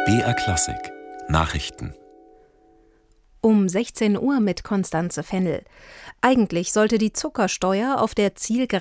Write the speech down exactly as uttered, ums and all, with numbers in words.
B R Klassik Nachrichten. Um sechzehn Uhr mit Constanze Fennel. Eigentlich sollte die Zuckersteuer auf der Zielgeraden